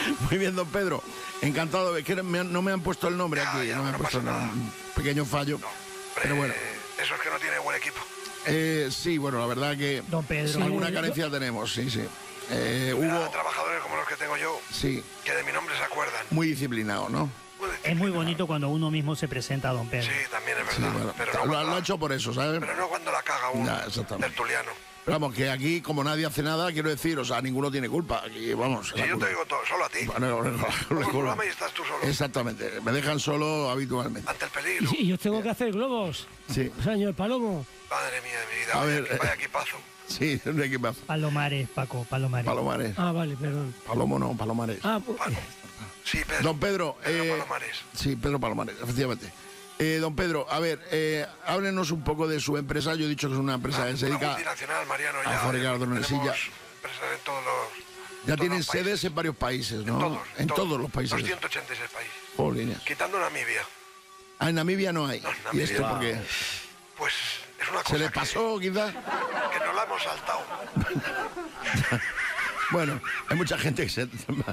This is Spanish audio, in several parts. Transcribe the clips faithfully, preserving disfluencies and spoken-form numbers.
Muy bien, don Pedro. Encantado. Es que me han- no me han puesto el nombre Ya, aquí. ya, no me han no puesto pasa nada. nada. Un pequeño fallo. No, Pero bueno. eh, eso es que no tiene buen equipo. Eh, sí, bueno, la verdad que Don Pedro. alguna Sí. carencia tenemos, sí, sí. Eh, Mira, hubo, trabajadores como los que tengo yo, sí, que de mi nombre se acuerdan. muy disciplinado, ¿no? Muy Es muy disciplinados. bonito cuando uno mismo se presenta a don Pedro. Sí, también es Sí, verdad. bueno, pero, no lo, cuando lo ha la- hecho por eso, ¿sabes? pero no cuando la caga un Ya, exactamente. tertuliano. Pero vamos, que aquí, como nadie hace nada, quiero decir, o sea, ninguno tiene culpa. Aquí, vamos. Si la yo te culpa- digo todo, solo a ti. Bueno, no, no, no, Como no, el programa y estás tú solo. Exactamente, me dejan solo habitualmente. Ante el peligro. Y, y yo tengo que hacer globos, Sí, señor Palomo. Madre mía de mi vida. A vaya, ver, equi- eh. vaya equipazo. sí, un equipazo. Palomares, Paco, Palomares. Palomares. Ah, vale, perdón. Palomo no, Palomares. Ah, pues, Palo. Sí, Pedro. Don Pedro, Pedro eh, Palomares. sí, Pedro Palomares, efectivamente. Eh, don Pedro, a ver, eh, háblenos un poco de su empresa. Yo he dicho que es una empresa que se Una dedica. multinacional, Mariano, a ya. fabricar drones, sí, tenemos ya. empresas en todos los. Ya todos tienen los países. sedes en varios países, ¿no? En todos. En todos los países. doscientos ochenta y seis países. Jolines. Quitando Namibia. Ah, en Namibia no hay. No, en ¿Y Namibia esto no. por qué? Pues es una cosa ¿Se le que- pasó, quizás? Que, nos la hemos saltado. Bueno, hay mucha gente que se,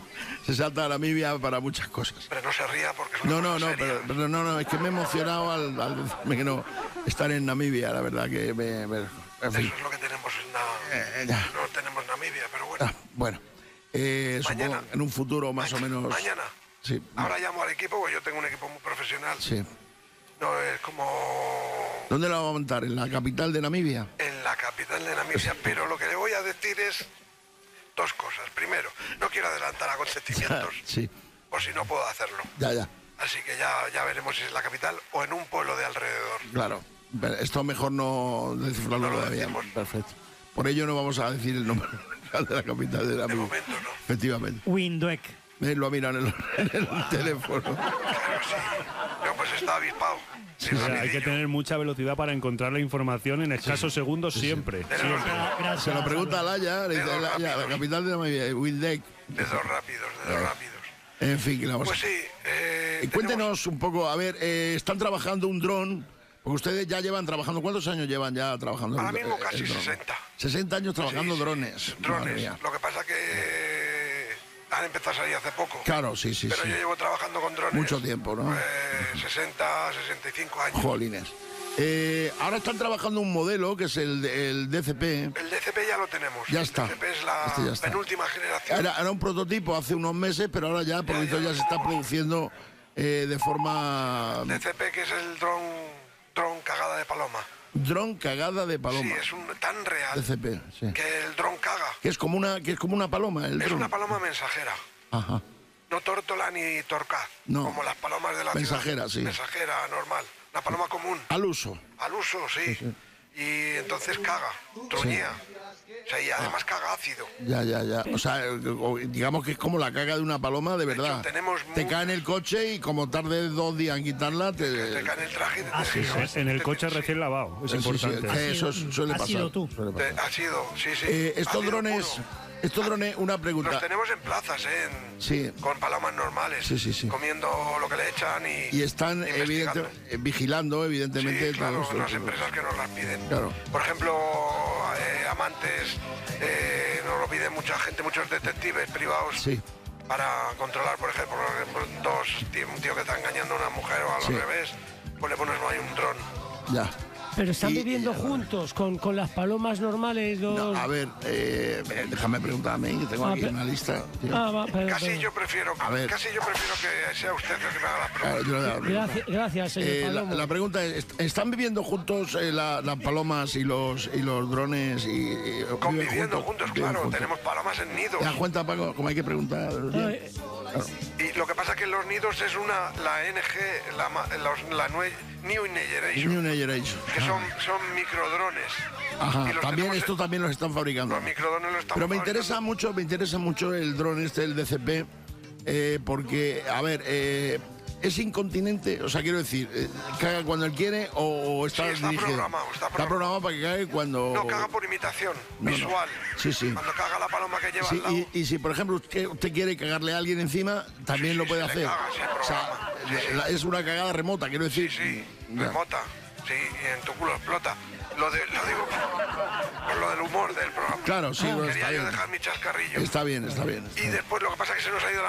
se salta a Namibia para muchas cosas. Pero no se ría porque es una No, no, cosa no, seria. pero, pero no, no, es que me he emocionado al, al decirme que no estar en Namibia, la verdad que me... me- en fin. Eso es lo que tenemos en la... Eh, ya. No tenemos Namibia, pero bueno. Ah, bueno, eh, supongo Mañana. en un futuro más o menos... Mañana. Sí, Ahora llamo al equipo, porque yo tengo un equipo muy profesional. sí. No es como ¿Dónde la vamos a montar? ¿En la capital de Namibia? en la capital de Namibia. Pero lo que le voy a decir es dos cosas. Primero, no quiero adelantar acontecimientos, Sí, o si no puedo hacerlo. ya, ya, Así que ya, ya veremos si es la capital o en un pueblo de alrededor. claro. Pero esto mejor no descifrarlo No lo todavía. decimos. Perfecto. Por ello no vamos a decir el nombre de la capital de De Namibia. momento no. Efectivamente. Windhoek. Eh, Lo miran en el, en el teléfono. Claro, sí. No, pues está avispado. Sí, O sea, hay que tener mucha velocidad para encontrar la información en escasos segundos siempre. De siempre. dos, Gracias. Se lo pregunta a Laya, le dice, Dedos Laya, la rápidos. capital de Namibia, Windhoek. de dos rápidos, de dos rápidos. En fin, que la vamos a- Pues sí. Eh, Y cuéntenos un poco, a ver, eh, están trabajando un dron, porque ustedes ya llevan trabajando, ¿cuántos años llevan ya trabajando? Ahora el- mismo el casi dron? sesenta. sesenta años trabajando Sí, sí, drones. Madre Drones. mía. Lo que pasa que han empezado a salir hace poco. Claro, sí, sí, Pero sí. yo llevo trabajando con drones. Mucho tiempo, ¿no? eh, sesenta, sesenta y cinco años. Jolines. Eh, ahora están trabajando un modelo que es el, el D C P. El D C P ya lo tenemos. Ya está. El D C P es la Este ya está. penúltima generación. Era, era un prototipo hace unos meses, pero ahora ya, por lo Ya, visto, ya ya lo se está tenemos. produciendo eh, de forma... D C P que es el dron, dron cagada de paloma. Dron cagada de paloma. Sí, es un, tan real D C P, sí. que el dron caga. Que es como una, que es como una paloma, el Es dron. una paloma mensajera. Ajá. No tórtola ni torcaz. No. Como las palomas de la Mensajera, ciudad. sí. Mensajera, normal. Una paloma común. Al uso. Al uso, sí. Y entonces caga, truñía. O sea, y además caga ácido. Ya, ya, ya. O sea, eh, o- digamos que es como la caga de una paloma de verdad. hecho, tenemos Te mu- cae en el coche y como tardes dos días en quitarla, te... Te cae en el traje y te Ah, sí, te- En el te- coche sí. recién lavado, es Sí, sí, importante. eh, eso es- suele Has pasar. sido tú. suele Te- pasar. Ha sido, sí, sí. Eh, Ha estos sido drones, puro. estos drones, una Los pregunta. tenemos en plazas, ¿eh? En- Sí. Con palomas normales. Sí, sí, sí. Comiendo lo que le echan y. Y están investigando. evidente- eh, vigilando, evidentemente, Sí, claro, todos estos- las empresas que nos las piden. Claro. Por ejemplo, eh, amantes, eh, nos lo piden mucha gente, muchos detectives privados. Sí. Para controlar, por ejemplo, por ejemplo, dos, tío- un tío que está engañando a una mujer o al Sí. revés, pues le pones no hay un dron. Ya. pero están Y- viviendo y- juntos con, con las palomas normales. Los... No, a ver, eh, eh, déjame preguntarme, que tengo Ah, aquí pe- una lista. tío. Ah, va, pero- Casi pero- yo prefiero, A ver. casi yo prefiero que sea usted el que me haga las Ah, preguntas. yo le voy a dar- Gracias, gracias, señor Eh, la, Palomo. la pregunta es, ¿est- ¿están viviendo juntos eh, la- las palomas y los y los drones? Y, y- viven Conviviendo juntos, viven claro, juntos? tenemos palomas en nidos. ¿Te das cuenta, Paco, cómo hay que preguntar? Ay, Y lo que pasa es que en los nidos es una, la N G, la, ma- los- la nue- New Generation, New Generation. que son, son microdrones. Ajá, Y los también tenemos- esto también los están fabricando. Los microdrones los estamos Pero me fabricando. interesa mucho, me interesa mucho el dron este, el D C P, eh, porque, a ver, eh, es incontinente, o sea, quiero decir, eh, caga cuando él quiere o, o está, Sí, está dirigido. programado, está programado para que cague cuando... No, caga por imitación, No, no. visual. Sí, sí. Cuando caga la paloma que lleva Sí, al lado. y, y si, por ejemplo, usted, usted quiere cagarle a alguien encima, también Sí, lo sí, puede se le hacer. caga, se o sea, programa. Sí, sí. la- es una cagada remota, quiero Sí, decir. sí, Ya. remota. Sí, y en tu culo explota. Lo, de, lo digo por lo del humor del programa. Claro, sí, bueno, Quería está yo bien. dejar mi chascarrillo. Está bien, está bien. está Y bien. después lo que pasa es que se nos ha ido la